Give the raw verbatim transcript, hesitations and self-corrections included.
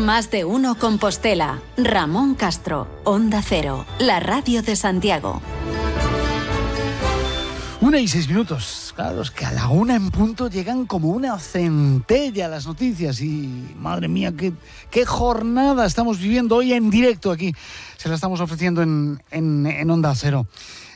Más de uno Compostela. Ramón Castro, Onda Cero, la radio de Santiago. Una y seis minutos. Claro, es que a la una en punto llegan como una centella las noticias y, madre mía, qué, qué jornada estamos viviendo hoy en directo aquí. Se la estamos ofreciendo en, en, en Onda Cero.